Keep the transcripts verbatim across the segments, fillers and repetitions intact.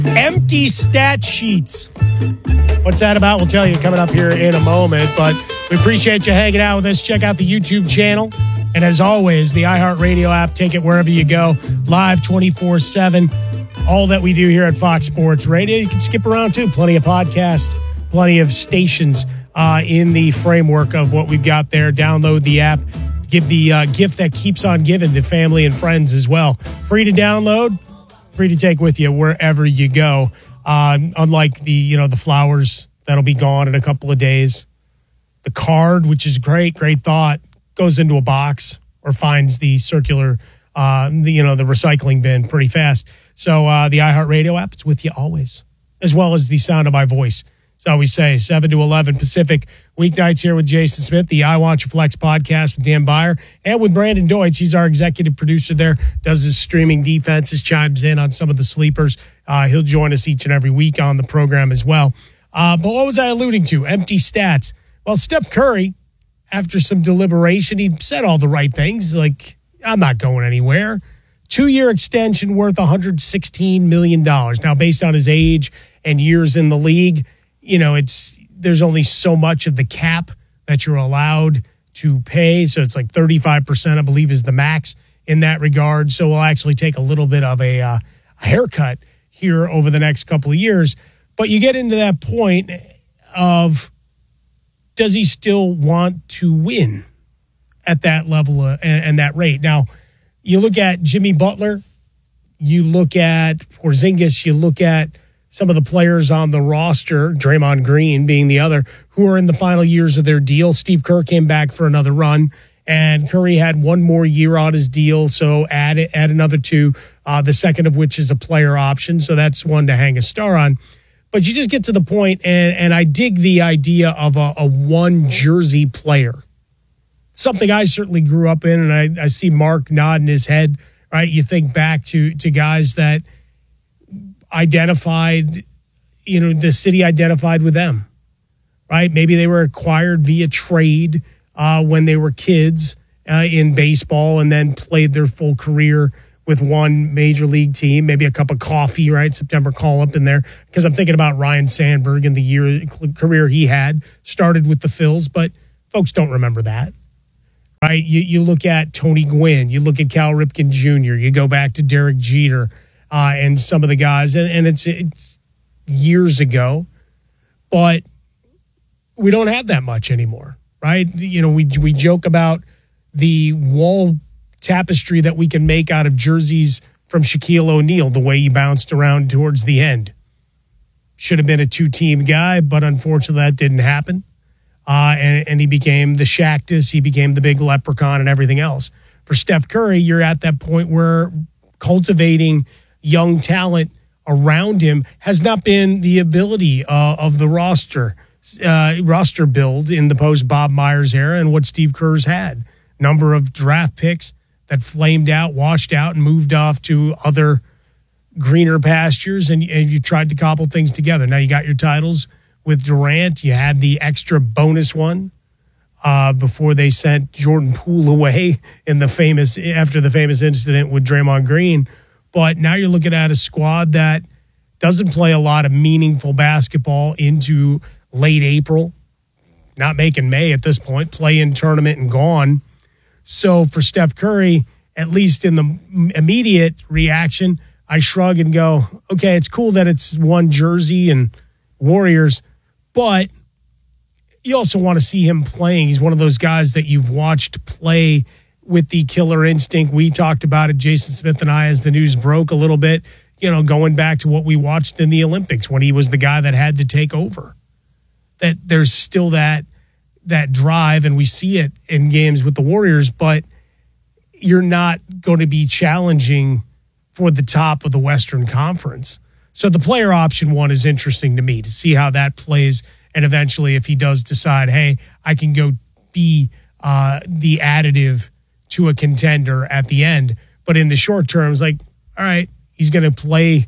Empty stat sheets. What's that about? We'll tell you coming up here in a moment, but we appreciate you hanging out with us. Check out the YouTube channel. And as always, the iHeartRadio app. Take it wherever you go. Live twenty-four seven. All that we do here at Fox Sports Radio. You can skip around too. Plenty of podcasts, plenty of stations uh, in the framework of what we've got there. Download the app. Give the uh, gift that keeps on giving to family and friends as well. Free to download. Free to take with you wherever you go. Uh, unlike the, you know, the flowers that'll be gone in a couple of days. The card, which is great, great thought, goes into a box or finds the circular, uh, the, you know, the recycling bin pretty fast. So uh, the iHeartRadio app, it's with you always, as well as the sound of my voice. So we say seven to eleven Pacific weeknights here with Jason Smith, the I Want Your Flex podcast with Dan Beyer, and with Brandon Deutsch. He's our executive producer there, does his streaming defenses, chimes in on some of the sleepers. Uh, he'll join us each and every week on the program as well. Uh, but what was I alluding to? Empty stats. Well, Steph Curry, after some deliberation, he said all the right things, like, I'm not going anywhere. Two-year extension worth one hundred sixteen million dollars. Now, based on his age and years in the league, you know, it's there's only so much of the cap that you're allowed to pay. So it's like thirty-five percent, I believe, is the max in that regard. So we'll actually take a little bit of a, uh, a haircut here over the next couple of years. But you get into that point of, does he still want to win at that level uh, and, and that rate? Now, you look at Jimmy Butler, you look at Porzingis, you look at some of the players on the roster, Draymond Green being the other, who are in the final years of their deal. Steve Kerr came back for another run, and Curry had one more year on his deal, so add add another two, uh, the second of which is a player option, so that's one to hang a star on. But you just get to the point, and, and I dig the idea of a, a one-jersey player, something I certainly grew up in, and I, I see Mark nodding his head, right? You think back to to guys that identified, you know, the city identified with them, right? Maybe they were acquired via trade uh, when they were kids uh, in baseball and then played their full career with one major league team, maybe a cup of coffee, right? September call-up in there. Because I'm thinking about Ryan Sandberg and the year career he had, started with the Phils, but folks don't remember that, right? You, you look at Tony Gwynn, you look at Cal Ripken Junior, you go back to Derek Jeter, Uh, and some of the guys, and, and it's, it's years ago, but we don't have that much anymore, right? You know, we we joke about the wall tapestry that we can make out of jerseys from Shaquille O'Neal, the way he bounced around towards the end. Should have been a two-team guy, but unfortunately that didn't happen. Uh, and, and he became the Shaqtus, he became the big leprechaun and everything else. For Steph Curry, you're at that point where cultivating young talent around him has not been the ability uh, of the roster uh, roster build in the post Bob Myers era and what Steve Kerr's had. Number of draft picks that flamed out, washed out, and moved off to other greener pastures, and, and you tried to cobble things together. Now you got your titles with Durant. You had the extra bonus one uh, before they sent Jordan Poole away in the famous after the famous incident with Draymond Green. But now you're looking at a squad that doesn't play a lot of meaningful basketball into late April, not making May at this point, play-in tournament and gone. So for Steph Curry, at least in the immediate reaction, I shrug and go, okay, it's cool that it's one jersey and Warriors, but you also want to see him playing. He's one of those guys that you've watched play with the killer instinct. We talked about it, Jason Smith and I, as the news broke a little bit, you know, going back to what we watched in the Olympics when he was the guy that had to take over. That there's still that that drive, and we see it in games with the Warriors, but you're not going to be challenging for the top of the Western Conference. So the player option one is interesting to me to see how that plays, and eventually if he does decide, hey, I can go be uh, the additive to a contender at the end. But in the short term, it's like, all right, he's going to play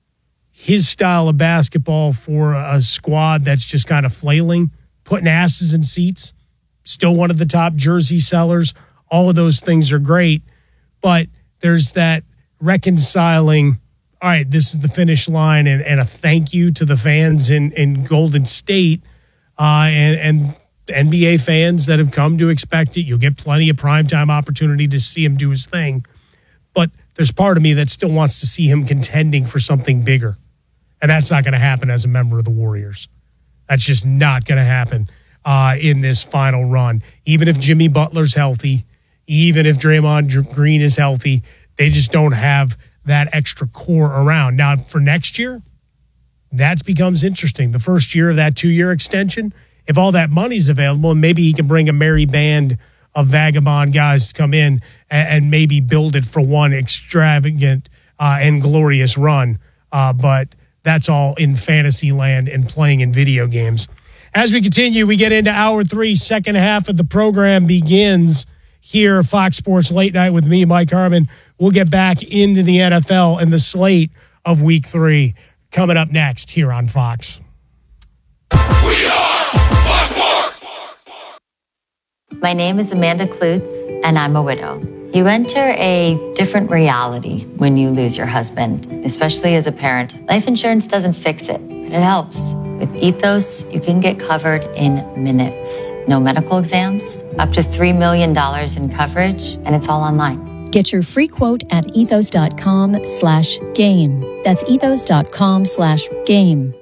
his style of basketball for a squad that's just kind of flailing, putting asses in seats, still one of the top jersey sellers. All of those things are great, but there's that reconciling all right, this is the finish line, and, and a thank you to the fans in, in Golden State uh, and, and N B A fans that have come to expect it. You'll get plenty of primetime opportunity to see him do his thing. But there's part of me that still wants to see him contending for something bigger. And that's not going to happen as a member of the Warriors. That's just not going to happen uh, in this final run. Even if Jimmy Butler's healthy, even if Draymond Green is healthy, they just don't have that extra core around. Now, for next year, that becomes interesting. The first year of that two-year extension, if all that money's available, and maybe he can bring a merry band of vagabond guys to come in and, and maybe build it for one extravagant uh, and glorious run. Uh, but that's all in fantasy land and playing in video games. As we continue, we get into hour three, second half of the program begins here, Fox Sports Late Night with me, Mike Harmon. We'll get back into the N F L and the slate of week three coming up next here on Fox. We are Fox Sports. My name is Amanda Klutz, and I'm a widow. You enter a different reality when you lose your husband, especially as a parent. Life insurance doesn't fix it, but it helps. With Ethos, you can get covered in minutes. No medical exams, up to three million dollars in coverage, and it's all online. Get your free quote at ethos.com slash game. That's ethos.com slash game.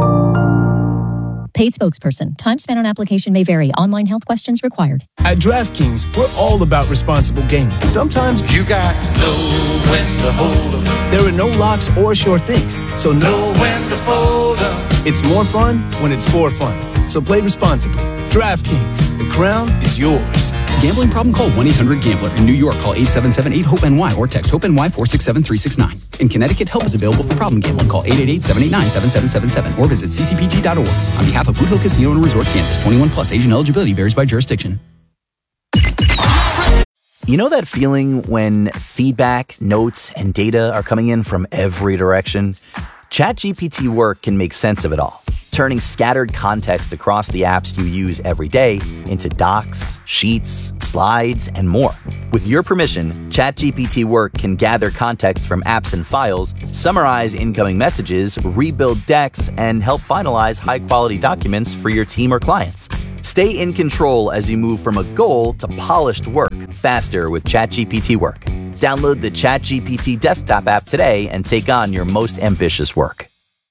Paid spokesperson. Time spent on application may vary. Online health questions required. At DraftKings, we're all about responsible gaming. Sometimes you got to know when to hold 'em. There are no locks or sure things, so know when to fold 'em. It's more fun when it's for fun. So play responsibly. DraftKings, the crown is yours. Gambling problem? Call one eight hundred gambler. In New York, call eight seven seven eight hope N Y or text HOPE-NY four six seven three six nine. In Connecticut, help is available for problem gambling. Call eight eight eight seven eight nine seven seven seven seven or visit c c p g dot org. On behalf of Boot Hill Casino and Resort, Kansas, twenty-one plus, age and eligibility varies by jurisdiction. You know that feeling when feedback, notes, and data are coming in from every direction? ChatGPT Work can make sense of it all, turning scattered context across the apps you use every day into docs, sheets, slides, and more. With your permission, ChatGPT Work can gather context from apps and files, summarize incoming messages, rebuild decks, and help finalize high-quality documents for your team or clients. Stay in control as you move from a goal to polished work faster with ChatGPT Work. Download the ChatGPT desktop app today and take on your most ambitious work.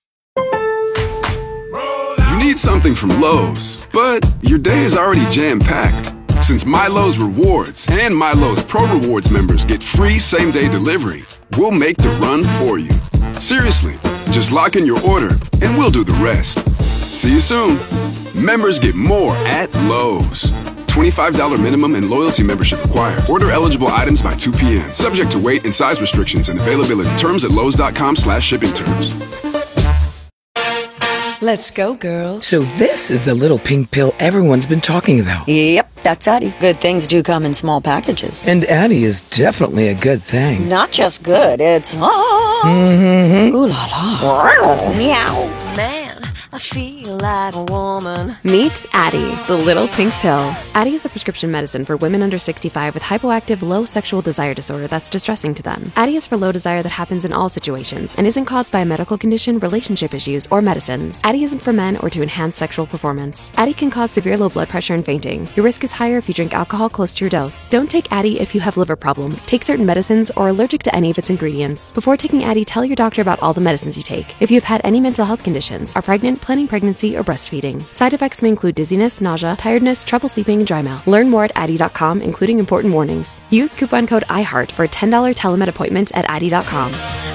You need something from Lowe's, but your day is already jam-packed. Since MyLowe's Rewards and MyLowe's Pro Rewards members get free same-day delivery, we'll make the run for you. Seriously, just lock in your order and we'll do the rest. See you soon. Members get more at Lowe's. twenty-five dollars minimum and loyalty membership required. Order eligible items by two p.m. Subject to weight and size restrictions and availability. Terms at lowes.com slash shipping terms. Let's go, girls. So this is the little pink pill everyone's been talking about. Yep, that's Addie. Good things do come in small packages. And Addie is definitely a good thing. Not just good, it's... Ah. Mm-hmm. Ooh la la. Meow. Man, I feel like a woman. Meet Addie, the little pink pill. Addie is a prescription medicine for women under sixty-five with hypoactive low sexual desire disorder that's distressing to them. Addie is for low desire that happens in all situations and isn't caused by a medical condition, relationship issues, or medicines. Addie isn't for men or to enhance sexual performance. Addie can cause severe low blood pressure and fainting. Your risk is higher if you drink alcohol close to your dose. Don't take Addie if you have liver problems, take certain medicines, or are allergic to any of its ingredients. Before taking Addie, tell your doctor about all the medicines you take. If you've had any mental health conditions, are pregnant, planning pregnancy, or breastfeeding. Side effects may include dizziness, nausea, tiredness, trouble sleeping, and dry mouth. Learn more at Addie dot com, including important warnings. Use coupon code iHeart for a ten dollars telemed appointment at Addie dot com.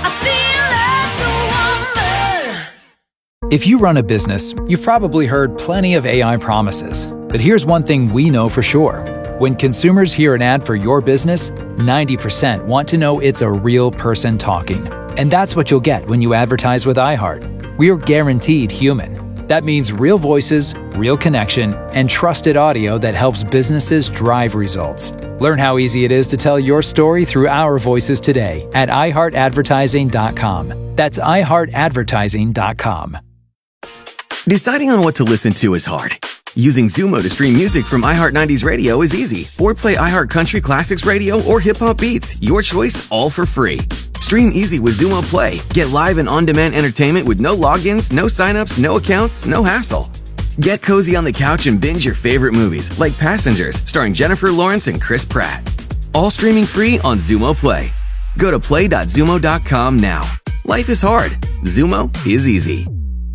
If you run a business, you've probably heard plenty of A I promises. But here's one thing we know for sure. When consumers hear an ad for your business, ninety percent want to know it's a real person talking. And that's what you'll get when you advertise with iHeart. We're guaranteed human. That means real voices, real connection, and trusted audio that helps businesses drive results. Learn how easy it is to tell your story through our voices today at i heart advertising dot com. That's i heart advertising dot com. Deciding on what to listen to is hard. Using Zumo to stream music from iHeart nineties Radio is easy. Or play iHeart Country Classics Radio or Hip Hop Beats. Your choice, all for free. Stream easy with Xumo Play. Get live and on-demand entertainment with no logins, no signups, no accounts, no hassle. Get cozy on the couch and binge your favorite movies like Passengers, starring Jennifer Lawrence and Chris Pratt. All streaming free on Xumo Play. Go to play dot xumo dot com now. Life is hard. Xumo is easy.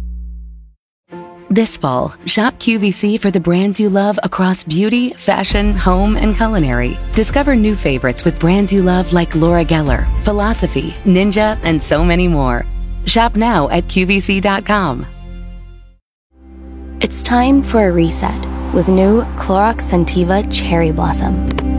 This fall, shop Q V C for the brands you love across beauty, fashion, home, and culinary. Discover new favorites with brands you love like Laura Geller, Philosophy, Ninja, and so many more. Shop now at Q V C dot com. It's time for a reset with new Clorox Scentiva Cherry Blossom.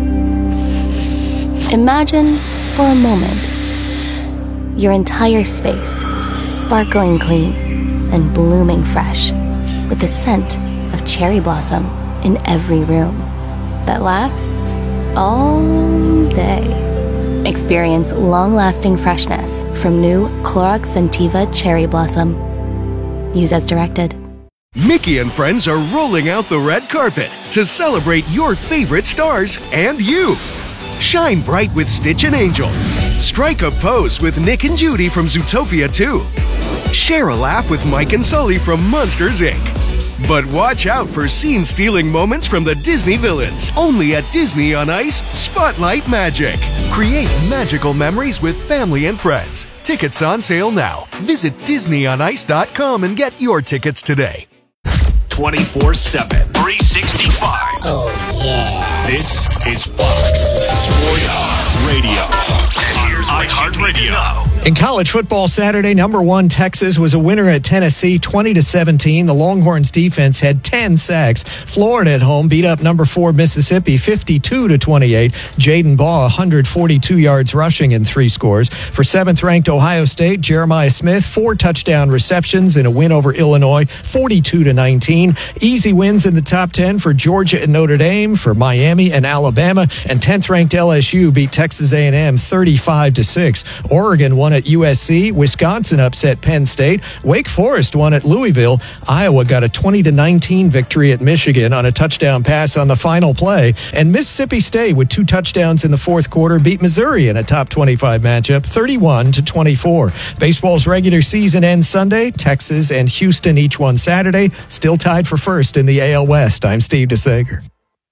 Imagine, for a moment, your entire space sparkling clean and blooming fresh, with the scent of cherry blossom in every room that lasts all day. Experience long-lasting freshness from new Clorox Scentiva Cherry Blossom. Use as directed. Mickey and friends are rolling out the red carpet to celebrate your favorite stars and you. Shine bright with Stitch and Angel. Strike a pose with Nick and Judy from Zootopia two. Share a laugh with Mike and Sully from Monsters, Incorporated. But watch out for scene-stealing moments from the Disney villains. Only at Disney on Ice, Spotlight Magic. Create magical memories with family and friends. Tickets on sale now. Visit disney on ice dot com and get your tickets today. twenty-four seven, three sixty-five. Oh, yeah. This is Fox Sports Radio. Here's iHeartRadio. In college football Saturday, number one Texas was a winner at Tennessee, twenty to seventeen. The Longhorns defense had ten sacks. Florida at home beat up number four Mississippi, fifty-two to twenty-eight. Jaden Baugh, one hundred forty-two yards rushing in three scores. For seventh-ranked Ohio State, Jeremiah Smith, four touchdown receptions in a win over Illinois, forty-two to nineteen. Easy wins in the top ten for Georgia and Notre Dame, for Miami and Alabama, and tenth-ranked L S U beat Texas A and M thirty-five to six. Oregon won at U S C. Wisconsin upset Penn State. Wake Forest won at Louisville. Iowa got a twenty to nineteen victory at Michigan on a touchdown pass on the final play. And Mississippi State, with two touchdowns in the fourth quarter, beat Missouri in a top twenty-five matchup, thirty-one to twenty-four. Baseball's regular season ends Sunday. Texas and Houston each won Saturday. Still tied for first in the A L West. I'm Steve DeSager.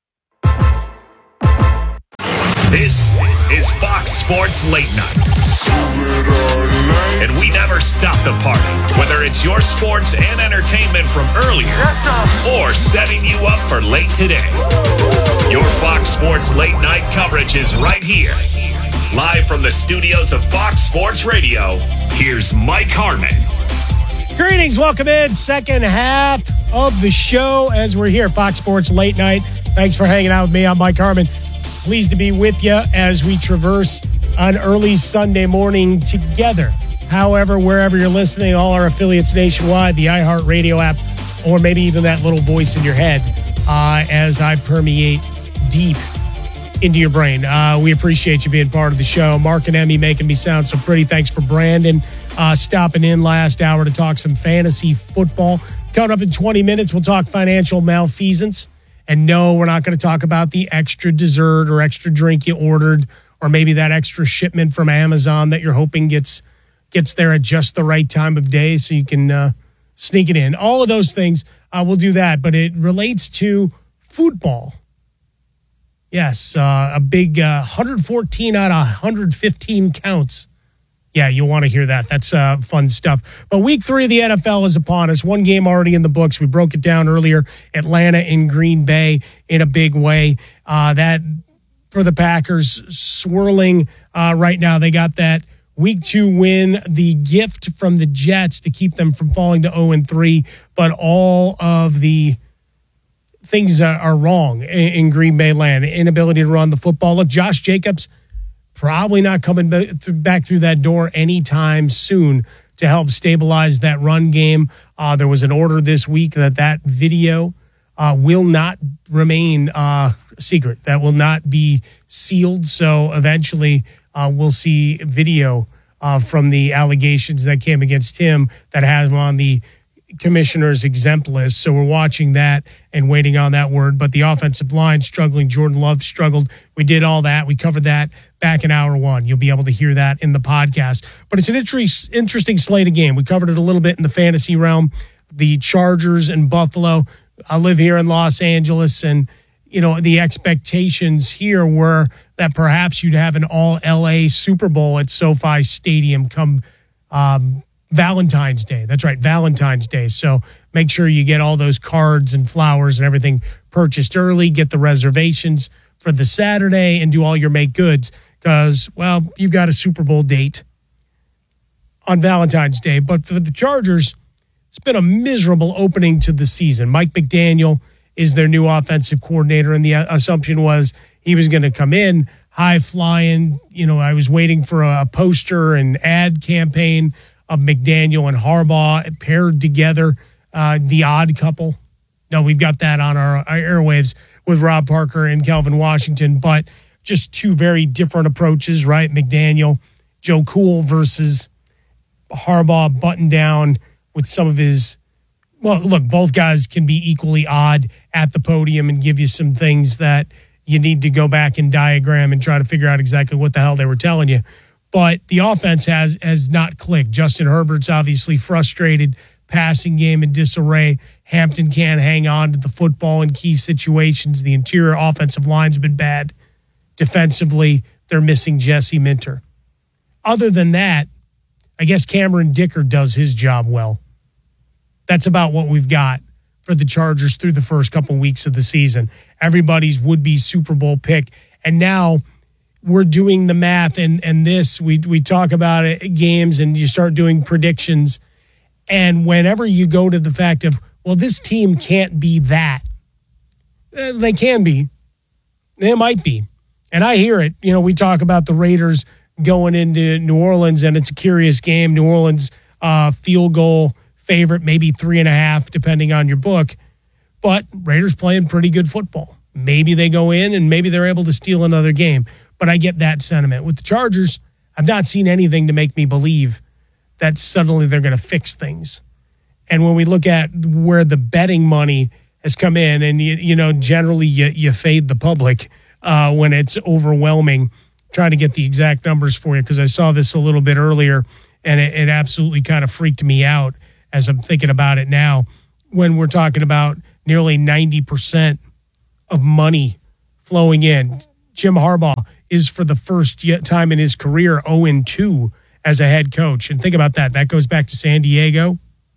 This is Fox Sports Late Night. And we never stop the party, whether it's your sports and entertainment from earlier or setting you up for late today. Your Fox Sports Late Night coverage is right here. Live from the studios of Fox Sports Radio, here's Mike Harmon. Greetings, welcome in. Second half of the show as we're here, Fox Sports Late Night. Thanks for hanging out with me. I'm Mike Harmon. Pleased to be with you as we traverse an early Sunday morning together. However, wherever you're listening, all our affiliates nationwide, the iHeartRadio app, or maybe even that little voice in your head uh, as I permeate deep into your brain. Uh, we appreciate you being part of the show. Mark and Emmy making me sound so pretty. Thanks for Brandon uh, stopping in last hour to talk some fantasy football. Coming up in twenty minutes, we'll talk financial malfeasance. And no, we're not going to talk about the extra dessert or extra drink you ordered, or maybe that extra shipment from Amazon that you're hoping gets gets there at just the right time of day so you can uh, sneak it in. All of those things, uh, we'll do that. But it relates to football. Yes, uh, a big uh, one hundred fourteen out of one hundred fifteen counts. Yeah, you'll want to hear that. That's uh, fun stuff. But week three of the N F L is upon us. One game already in the books. We broke it down earlier. Atlanta and Green Bay in a big way. Uh, that for the Packers swirling uh, right now. They got that week two win, the gift from the Jets to keep them from falling to oh and three. But all of the things are wrong in Green Bay land. Inability to run the football. Look, Josh Jacobs probably not coming back through that door anytime soon to help stabilize that run game. Uh, there was an order this week that that video uh, will not remain uh, secret. That will not be sealed. So eventually uh, we'll see video uh, from the allegations that came against him that has him on the commissioner's exempt list. So we're watching that and waiting on that word. But the offensive line struggling. Jordan Love struggled. We did all that. We covered that back in hour one. You'll be able to hear that in the podcast. But it's an inter- interesting slate of game. We covered it a little bit in the fantasy realm. The Chargers and Buffalo. I live here in Los Angeles, and you know the expectations here were that perhaps you'd have an all L A Super Bowl at SoFi Stadium come um, Valentine's Day. That's right, Valentine's Day. So make sure you get all those cards and flowers and everything purchased early, get the reservations for the Saturday, and do all your make goods because, well, you've got a Super Bowl date on Valentine's Day. But for the Chargers, it's been a miserable opening to the season. Mike McDaniel is their new offensive coordinator, and the assumption was he was going to come in high-flying. You know, I was waiting for a poster and ad campaign of McDaniel and Harbaugh paired together, uh, the odd couple. No, we've got that on our, our airwaves with Rob Parker and Calvin Washington, but just two very different approaches, right? McDaniel, Joe Cool versus Harbaugh buttoned down with some of his, well, look, both guys can be equally odd at the podium and give you some things that you need to go back and diagram and try to figure out exactly what the hell they were telling you. But the offense has has not clicked. Justin Herbert's obviously frustrated, passing game in disarray. Hampton can't hang on to the football in key situations. The interior offensive line's been bad. Defensively, they're missing Jesse Minter. Other than that, I guess Cameron Dicker does his job well. That's about what we've got for the Chargers through the first couple weeks of the season. Everybody's would-be Super Bowl pick. And now we're doing the math, and, and this, we, we talk about it, games, and you start doing predictions. And whenever you go to the fact of, well, this team can't be that, uh, they can be. They might be. And I hear it. You know, we talk about the Raiders going into New Orleans, and it's a curious game. New Orleans uh, field goal favorite, maybe three and a half, depending on your book. But Raiders playing pretty good football. Maybe they go in, and maybe they're able to steal another game. But I get that sentiment. With the Chargers, I've not seen anything to make me believe that suddenly they're going to fix things. And when we look at where the betting money has come in, and, you, you know, generally you, you fade the public uh, when it's overwhelming, trying to get the exact numbers for you, because I saw this a little bit earlier, and it, it absolutely kind of freaked me out as I'm thinking about it now, when we're talking about nearly ninety percent of money flowing in. Jim Harbaugh is, for the first time in his career, oh and two as a head coach. And think about that. That goes back to San Diego,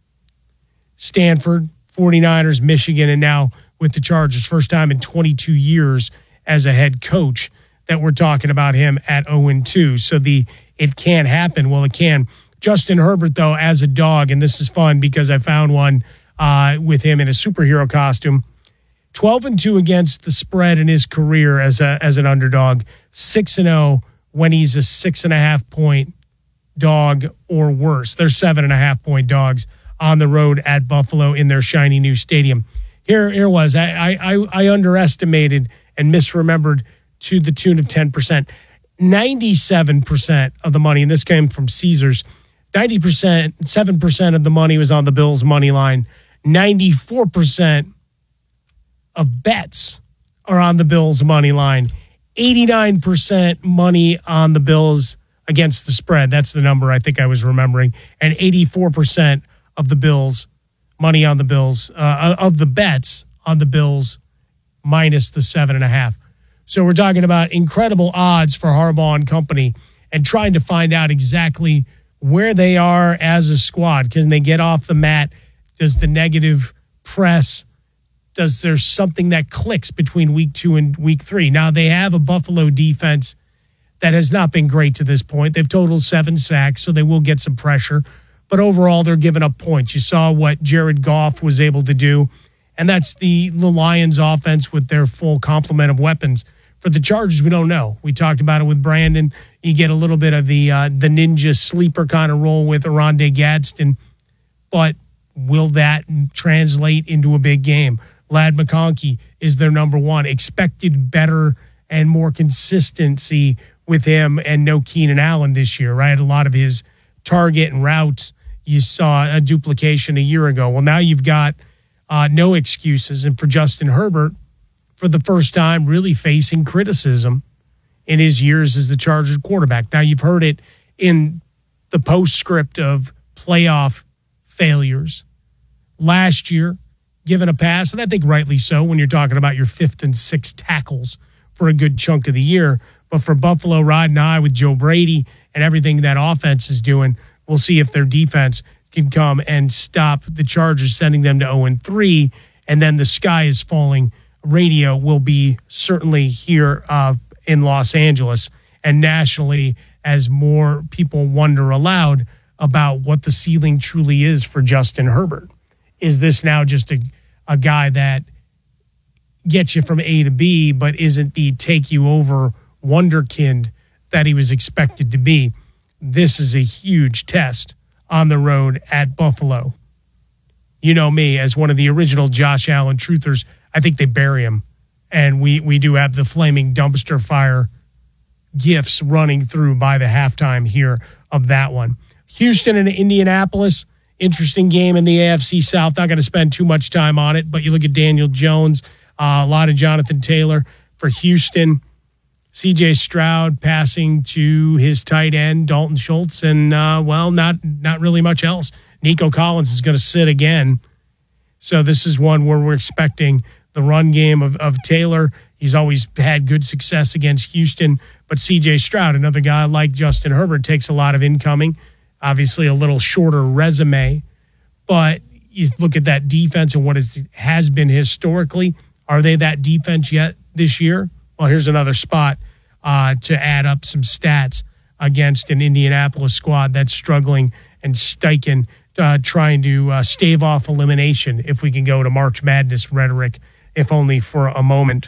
Stanford, 49ers, Michigan, and now with the Chargers. First time in twenty-two years as a head coach that we're talking about him at oh and two. So the it can't happen. Well, it can. Justin Herbert, though, as a dog, and this is fun because I found one uh, with him in a superhero costume, twelve and two against the spread in his career as a as an underdog, six and oh when he's a six and a half point dog or worse. They're seven and a half point dogs on the road at Buffalo in their shiny new stadium. Here, here was I I I underestimated and misremembered to the tune of ten percent. ninety-seven percent of the money, and this came from Caesars, ninety percent, seven percent of the money was on the Bills' money line. ninety-four percent of bets are on the Bills' money line. eighty-nine percent money on the Bills against the spread. That's the number I think I was remembering. And eighty-four percent of the Bills, money on the Bills, uh, of the bets on the Bills minus the seven and a half. So we're talking about incredible odds for Harbaugh and company and trying to find out exactly where they are as a squad. Can they get off the mat? Does the negative press, does there something that clicks between week two and week three? Now, they have a Buffalo defense that has not been great to this point. They've totaled seven sacks, so they will get some pressure. But overall, they're giving up points. You saw what Jared Goff was able to do, and that's the, the Lions offense with their full complement of weapons. For the Chargers, we don't know. We talked about it with Brandon. You get a little bit of the uh, the ninja sleeper kind of role with Oronde Gadsden. But will that translate into a big game? Ladd McConkey is their number one. Expected better and more consistency with him, and no Keenan Allen this year, right? A lot of his target and routes you saw a duplication a year ago. Well, now you've got uh, no excuses. And for Justin Herbert, for the first time, really facing criticism in his years as the Chargers quarterback. Now, you've heard it in the postscript of playoff failures. Last year, given a pass, and I think rightly so when you're talking about your fifth and sixth tackles for a good chunk of the year. But for Buffalo riding high with Joe Brady and everything that offense is doing, we'll see if their defense can come and stop the Chargers, sending them to oh and three, and then the sky is falling radio will be certainly here uh, in Los Angeles and nationally as more people wonder aloud about what the ceiling truly is for Justin Herbert. Is this now just a, a guy that gets you from A to B, but isn't the take-you-over wonderkind that he was expected to be? This is a huge test on the road at Buffalo. You know me, as one of the original Josh Allen truthers, I think they bury him. And we, we do have the flaming dumpster fire gifts running through by the halftime here of that one. Houston and Indianapolis, interesting game in the A F C South. Not going to spend too much time on it, but you look at Daniel Jones, uh, a lot of Jonathan Taylor for Houston. C J Stroud passing to his tight end, Dalton Schultz, and, uh, well, not not really much else. Nico Collins is going to sit again. So this is one where we're expecting the run game of, of Taylor. He's always had good success against Houston. But C J Stroud, another guy like Justin Herbert, takes a lot of incoming. Obviously a little shorter resume. But you look at that defense and what is, has been historically. Are they that defense yet this year? Well, here's another spot uh, to add up some stats against an Indianapolis squad that's struggling and Steichen uh, trying to uh, stave off elimination, if we can go to March Madness rhetoric, if only for a moment.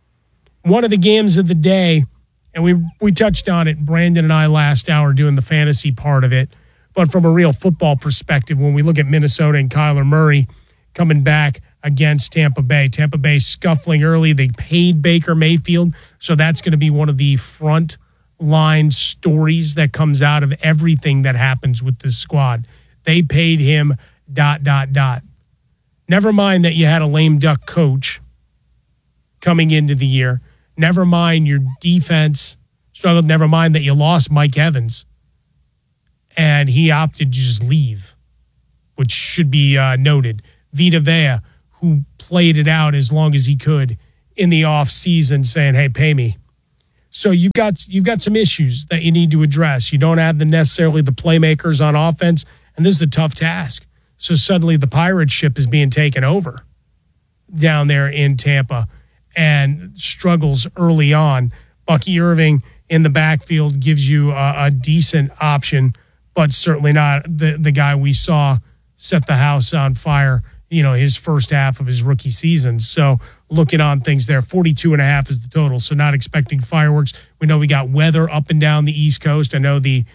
One of the games of the day, and we we touched on it, Brandon and I last hour doing the fantasy part of it, but from a real football perspective, when we look at Minnesota and Kyler Murray coming back against Tampa Bay. Tampa Bay scuffling early. They paid Baker Mayfield, so that's going to be one of the front line stories that comes out of everything that happens with this squad. They paid him dot, dot, dot. Never mind that you had a lame duck coach coming into the year. Never mind your defense struggled. Never mind that you lost Mike Evans, and he opted to just leave, which should be uh, noted. Vita Vea, who played it out as long as he could in the off season, saying, "Hey, pay me." So you've got you've got some issues that you need to address. You don't have the necessarily the playmakers on offense, and this is a tough task. So suddenly the pirate ship is being taken over down there in Tampa, and struggles early on. Bucky Irving in the backfield gives you a, a decent option, but certainly not the the guy we saw set the house on fire, you know, his first half of his rookie season. So looking on things there, forty-two and a half is the total. So not expecting fireworks. We know we got weather up and down the East Coast. I know the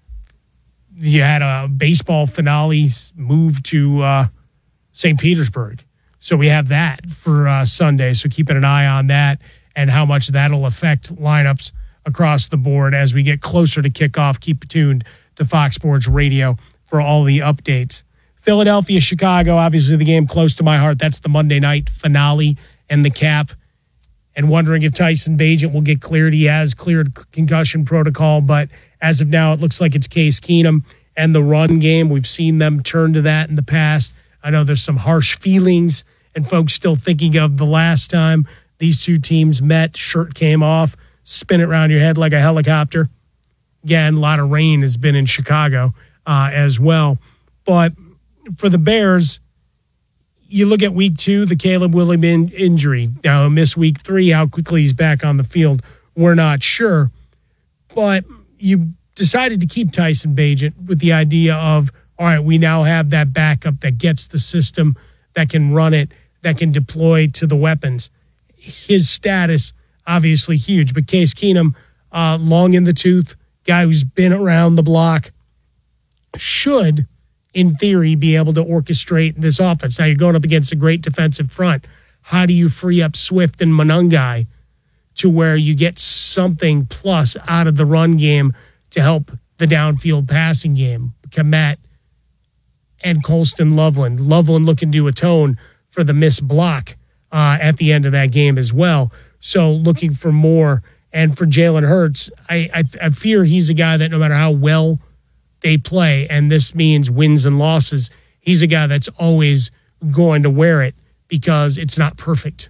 you had a baseball finale move to uh, Saint Petersburg. So we have that for uh, Sunday. So keeping an eye on that and how much that'll affect lineups across the board as we get closer to kickoff. Keep tuned to Fox Sports Radio for all the updates. Philadelphia, Chicago, obviously the game close to my heart. That's the Monday night finale and the cap. And wondering if Tyson Bagent will get cleared. He has cleared concussion protocol, but as of now, it looks like it's Case Keenum and the run game. We've seen them turn to that in the past. I know there's some harsh feelings and folks still thinking of the last time these two teams met, shirt came off, spin it around your head like a helicopter. Again, a lot of rain has been in Chicago uh, as well. But for the Bears, you look at week two, the Caleb Williams injury. Now, miss week three, how quickly he's back on the field, we're not sure. But you decided to keep Tyson Bagent with the idea of, all right, we now have that backup that gets the system, that can run it, that can deploy to the weapons. His status, obviously huge. But Case Keenum, uh, long in the tooth, guy who's been around the block, should, in theory, be able to orchestrate this offense. Now, you're going up against a great defensive front. How do you free up Swift and Monangai to where you get something plus out of the run game to help the downfield passing game? Kmet and Colston Loveland. Loveland looking to atone for the missed block uh, at the end of that game as well. So looking for more. And for Jalen Hurts, I, I, I fear he's a guy that no matter how well they play, and this means wins and losses, he's a guy that's always going to wear it because it's not perfect.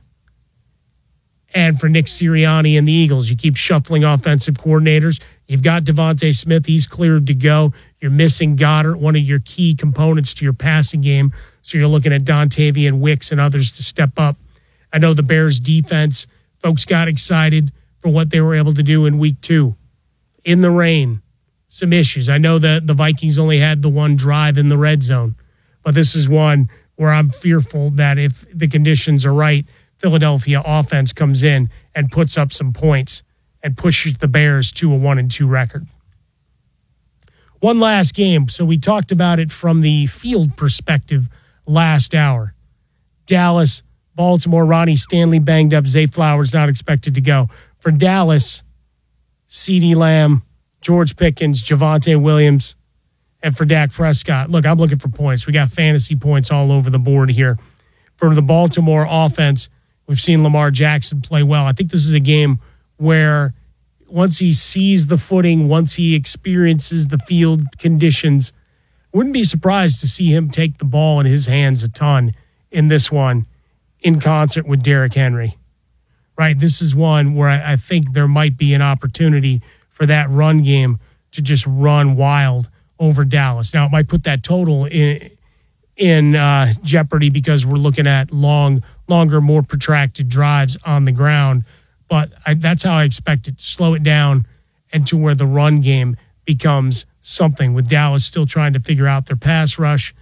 And for Nick Sirianni and the Eagles, you keep shuffling offensive coordinators. You've got Devontae Smith. He's cleared to go. You're missing Goddard, one of your key components to your passing game. So you're looking at Dontavian Wicks and others to step up. I know the Bears defense, folks got excited for what they were able to do in week two. In the rain, some issues. I know that the Vikings only had the one drive in the red zone, but this is one where I'm fearful that if the conditions are right, Philadelphia offense comes in and puts up some points and pushes the Bears to a one and two record. One last game. So we talked about it from the field perspective last hour. Dallas, Baltimore, Ronnie Stanley banged up. Zay Flowers not expected to go. For Dallas, CeeDee Lamb, George Pickens, Javonte Williams, and for Dak Prescott. Look, I'm looking for points. We got fantasy points all over the board here. For the Baltimore offense, we've seen Lamar Jackson play well. I think this is a game where once he sees the footing, once he experiences the field conditions, wouldn't be surprised to see him take the ball in his hands a ton in this one in concert with Derrick Henry. Right? This is one where I, I think there might be an opportunity for that run game to just run wild over Dallas. Now, it might put that total in in uh, jeopardy because we're looking at long, longer, more protracted drives on the ground. But I, that's how I expect it to slow it down and to where the run game becomes something, with Dallas still trying to figure out their pass rush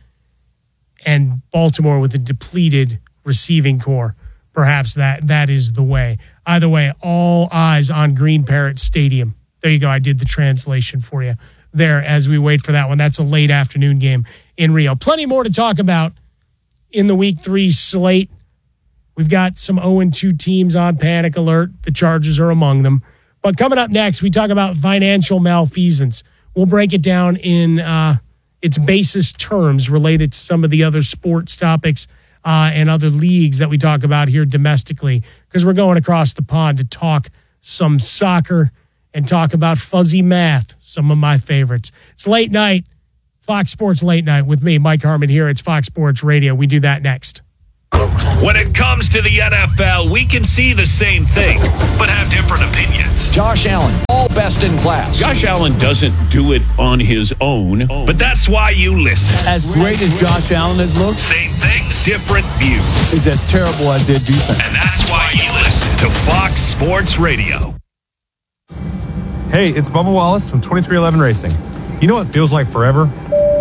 and Baltimore with a depleted receiving core. Perhaps that that is the way. Either way, all eyes on Green Parrot Stadium. There you go. I did the translation for you there as we wait for that one. That's a late afternoon game in Rio. Plenty more to talk about in the week three slate. We've got some oh and two teams on panic alert. The Chargers are among them. But coming up next, we talk about financial malfeasance. We'll break it down in uh, its basest terms related to some of the other sports topics uh, and other leagues that we talk about here domestically, because we're going across the pond to talk some soccer and talk about fuzzy math, some of my favorites. It's late night, Fox Sports Late Night with me, Mike Harmon here. It's Fox Sports Radio. We do that next. When it comes to the N F L, we can see the same thing, but have different opinions. Josh Allen, all best in class. Josh Allen doesn't do it on his own. But that's why you listen. As great as Josh Allen has looked, same things, different views. He's as terrible as their defense. And that's why you listen to Fox Sports Radio. Hey, it's Bubba Wallace from twenty-three eleven Racing. You know what feels like forever?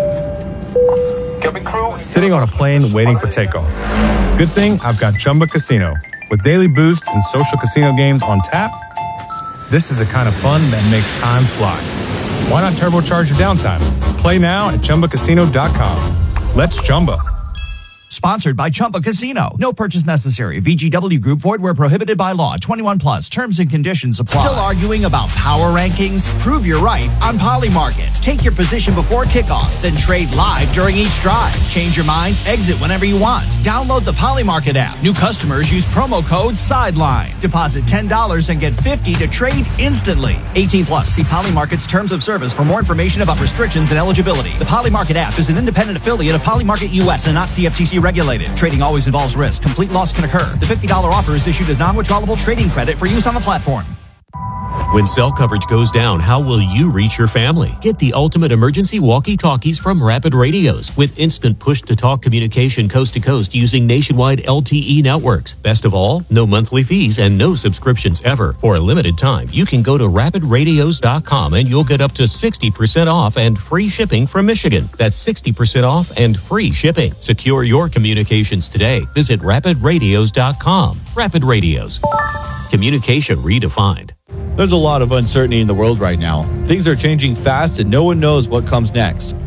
Sitting on a plane waiting for takeoff. Good thing I've got Chumba Casino. With daily boost and social casino games on tap, this is the kind of fun that makes time fly. Why not turbocharge your downtime? Play now at Chumba Casino dot com. Let's Chumba. Sponsored by Chumba Casino. No purchase necessary. V G W Group. Void where prohibited by law. twenty-one plus. Terms and conditions apply. Still arguing about power rankings? Prove you're right on Polymarket. Take your position before kickoff, then trade live during each drive. Change your mind? Exit whenever you want. Download the Polymarket app. New customers use promo code SIDELINE. Deposit ten dollars and get fifty dollars to trade instantly. eighteen plus. See Polymarket's terms of service for more information about restrictions and eligibility. The Polymarket app is an independent affiliate of Polymarket U S and not C F T C regulated. Trading always involves risk. Complete loss can occur. The fifty dollars offer is issued as non-withdrawable trading credit for use on the platform. When cell coverage goes down, how will you reach your family? Get the ultimate emergency walkie-talkies from Rapid Radios with instant push-to-talk communication coast to coast using nationwide L T E networks. Best of all, no monthly fees and no subscriptions ever. For a limited time, you can go to rapid radios dot com and you'll get up to sixty percent off and free shipping from Michigan. That's sixty percent off and free shipping. Secure your communications today. Visit rapid radios dot com. Rapid Radios. Communication redefined. There's a lot of uncertainty in the world right now. Things are changing fast and no one knows what comes next.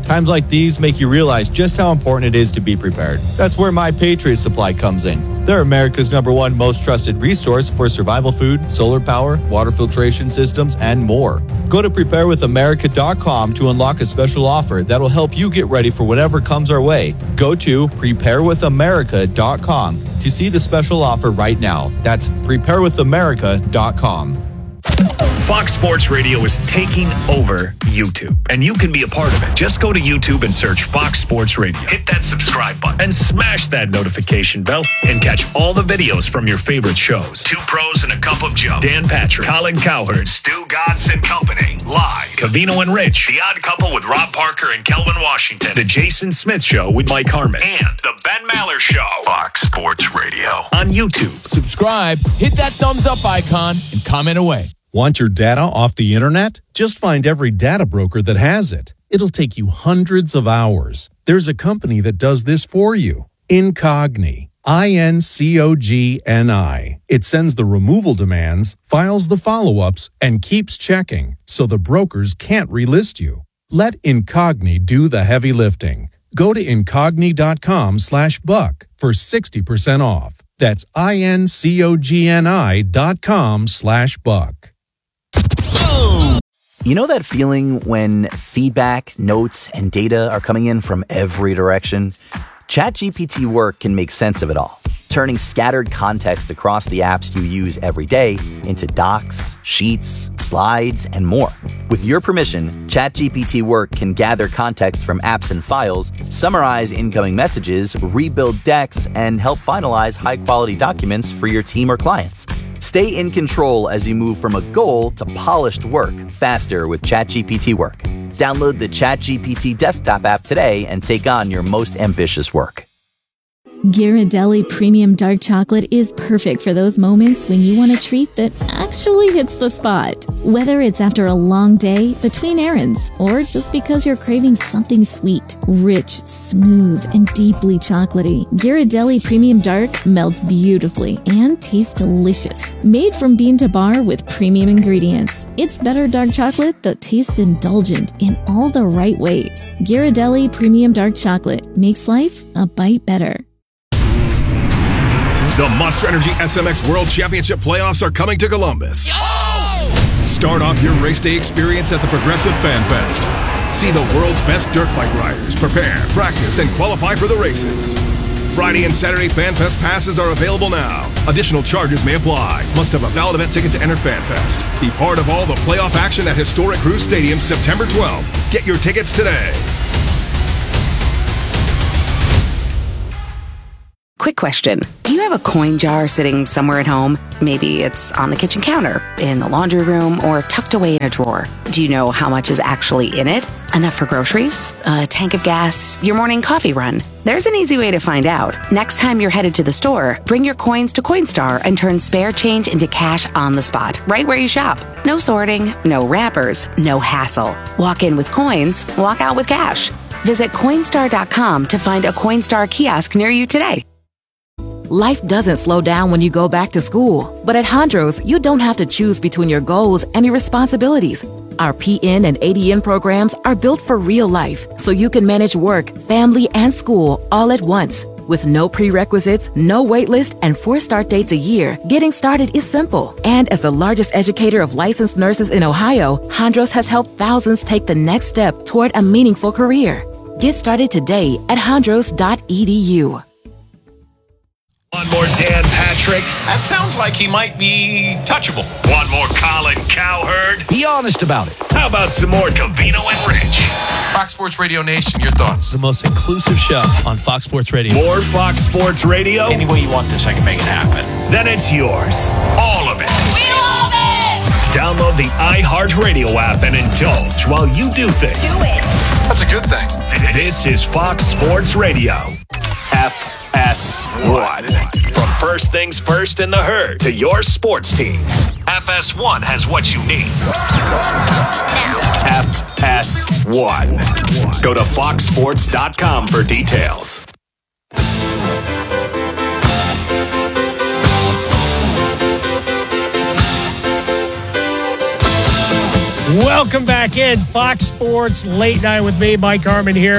Times like these make you realize just how important it is to be prepared. That's where My Patriot Supply comes in. They're America's number one most trusted resource for survival food, solar power, water filtration systems, and more. Go to prepare with america dot com to unlock a special offer that'll help you get ready for whatever comes our way. Go to prepare with america dot com to see the special offer right now. That's prepare with america dot com. Fox Sports Radio is taking over YouTube, and you can be a part of it. Just go to YouTube and search Fox Sports Radio. Hit that subscribe button and smash that notification bell and catch all the videos from your favorite shows. Two Pros and a Cup of Joe, Dan Patrick, Colin Cowherd, Stu Godson and Company, live. Covino and Rich, The Odd Couple with Rob Parker and Kelvin Washington, The Jason Smith Show with Mike Harmon, and The Ben Maller Show. Fox Sports Radio on YouTube. Subscribe, hit that thumbs up icon, and comment away. Want your data off the internet? Just find every data broker that has it. It'll take you hundreds of hours. There's a company that does this for you. Incogni. I N C O G N I. It sends the removal demands, files the follow-ups, and keeps checking, so the brokers can't relist you. Let Incogni do the heavy lifting. Go to incogni.com slash buck for sixty percent off. That's I-N-C-O-G-N-I dot com slash buck. You know that feeling when feedback, notes, and data are coming in from every direction? ChatGPT Work can make sense of it all, turning scattered context across the apps you use every day into docs, sheets, slides, and more. With your permission, ChatGPT Work can gather context from apps and files, summarize incoming messages, rebuild decks, and help finalize high-quality documents for your team or clients. Stay in control as you move from a goal to polished work faster with ChatGPT Work. Download the ChatGPT desktop app today and take on your most ambitious work. Ghirardelli Premium Dark Chocolate is perfect for those moments when you want a treat that actually hits the spot. Whether it's after a long day, between errands, or just because you're craving something sweet, rich, smooth, and deeply chocolatey, Ghirardelli Premium Dark melts beautifully and tastes delicious. Made from bean to bar with premium ingredients, it's better dark chocolate that tastes indulgent in all the right ways. Ghirardelli Premium Dark Chocolate makes life a bite better. The Monster Energy S M X World Championship playoffs are coming to Columbus. Yo! Start off your race day experience at the Progressive Fan Fest. See the world's best dirt bike riders prepare, practice, and qualify for the races. Friday and Saturday Fan Fest passes are available now. Additional charges may apply. Must have a valid event ticket to enter Fan Fest. Be part of all the playoff action at historic Cruise Stadium September twelfth. Get your tickets today. Quick question. Do you have a coin jar sitting somewhere at home? Maybe it's on the kitchen counter, in the laundry room, or tucked away in a drawer. Do you know how much is actually in it? Enough for groceries? A tank of gas? Your morning coffee run? There's an easy way to find out. Next time you're headed to the store, bring your coins to Coinstar and turn spare change into cash on the spot, right where you shop. No sorting, no wrappers, no hassle. Walk in with coins, walk out with cash. Visit Coinstar dot com to find a Coinstar kiosk near you today. Life doesn't slow down when you go back to school. But at Hondros, you don't have to choose between your goals and your responsibilities. Our P N and A D N programs are built for real life, so you can manage work, family, and school all at once. With no prerequisites, no wait list, and four start dates a year, getting started is simple. And as the largest educator of licensed nurses in Ohio, Hondros has helped thousands take the next step toward a meaningful career. Get started today at hondros dot e d u. One more Dan Patrick. That sounds like he might be touchable. One more Colin Cowherd. Be honest about it. How about some more Covino and Rich? Fox Sports Radio Nation, your thoughts? The most inclusive show on Fox Sports Radio. More Fox Sports Radio? Any way you want this, I can make it happen. Then it's yours. All of it. We love it! Download the iHeartRadio app and indulge while you do things. Do it. That's a good thing. This is Fox Sports Radio. F S one. From first things first in the herd to your sports teams, F S one has what you need. F S one. Go to fox sports dot com for details. Welcome back in. Fox Sports Late Night with me, Mike Harmon here.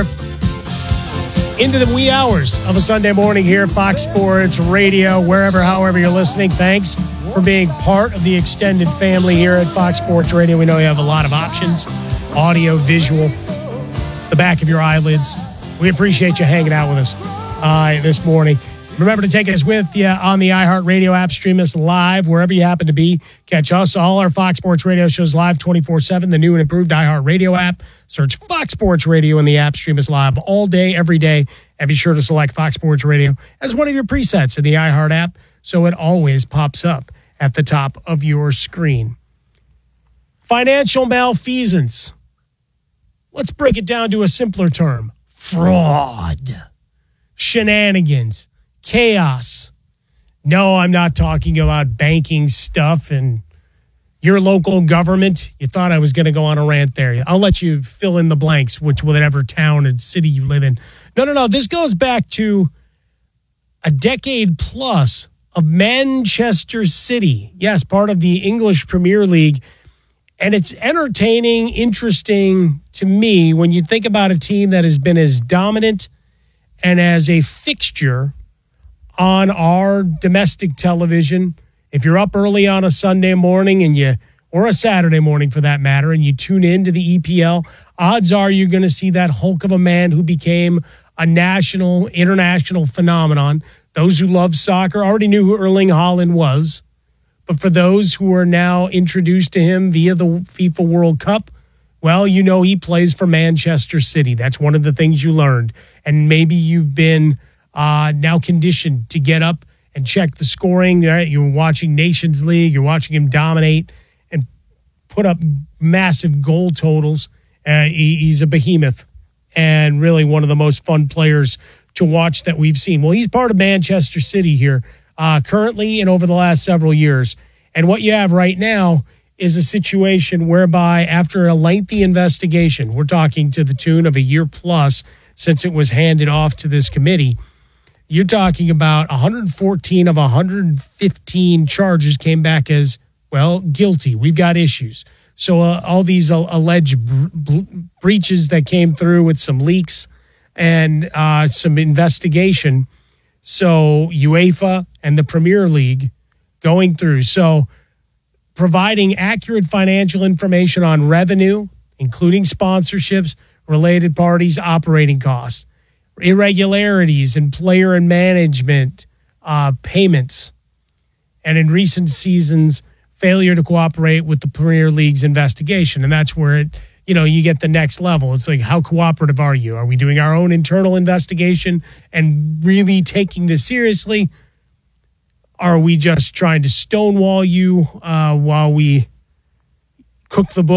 Into the wee hours of a Sunday morning here at Fox Sports Radio, wherever, however you're listening. Thanks for being part of the extended family here at Fox Sports Radio. We know you have a lot of options, audio, visual, the back of your eyelids. We appreciate you hanging out with us uh, this morning. Remember to take us with you on the iHeartRadio app. Stream us live wherever you happen to be. Catch us, all our Fox Sports Radio shows live twenty-four seven. The new and improved iHeartRadio app. Search Fox Sports Radio in the app. Stream us live all day, every day. And be sure to select Fox Sports Radio as one of your presets in the iHeart app so it always pops up at the top of your screen. Financial malfeasance. Let's break it down to a simpler term. Fraud. Shenanigans. Chaos. No, I'm not talking about banking stuff and your local government. You thought I was going to go on a rant there. I'll let you fill in the blanks, which whatever town and city you live in. No, no, no. This goes back to a decade plus of Manchester City. Yes, part of the English Premier League. And it's entertaining, interesting to me when you think about a team that has been as dominant and as a fixture on our domestic television. If you're up early on a Sunday morning and you, or a Saturday morning for that matter, and you tune in to the E P L, odds are you're going to see that hulk of a man who became a national, international phenomenon. Those who love soccer already knew who Erling Haaland was. But for those who are now introduced to him via the FIFA World Cup, well, you know he plays for Manchester City. That's one of the things you learned. And maybe you've been uh, now conditioned to get up and check the scoring. Right? You're watching Nations League. You're watching him dominate and put up massive goal totals. Uh, he, he's a behemoth and really one of the most fun players to watch that we've seen. Well, he's part of Manchester City here uh, currently and over the last several years. And what you have right now is a situation whereby after a lengthy investigation, we're talking to the tune of a year plus since it was handed off to this committee, you're talking about one hundred fourteen of one hundred fifteen charges came back as, well, guilty. We've got issues. So uh, all these uh, alleged bre- breaches that came through with some leaks and uh, some investigation. So UEFA and the Premier League going through. So providing accurate financial information on revenue, including sponsorships, related parties, operating costs, irregularities in player and management uh, payments, and in recent seasons, failure to cooperate with the Premier League's investigation. And that's where it, you know, you get the next level. It's like, how cooperative are you? Are we doing our own internal investigation and really taking this seriously? Are we just trying to stonewall you uh, while we cook the book?